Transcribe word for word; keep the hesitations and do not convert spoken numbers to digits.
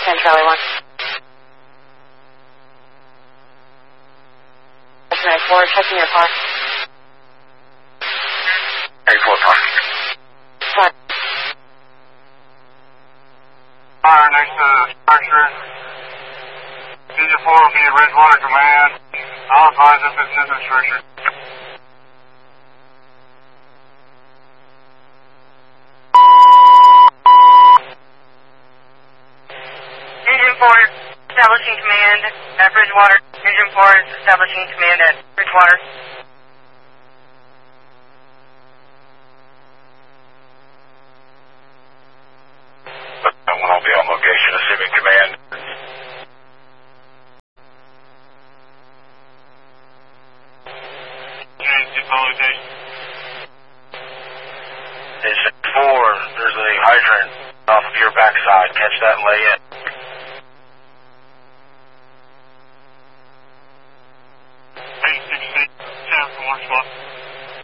ten Charlie one. nine four, checking your car. eight four park. Sorry. Fire next to the structure. Engine four will be Ridgewater Command. I'll advise if it's in the structure. Engine four establishing command at Bridgewater. Engine four is establishing command at Bridgewater. That one will be on location, assuming command. It's four, there's a hydrant off of your backside. Catch that and lay in. eight six six, ten, one spot.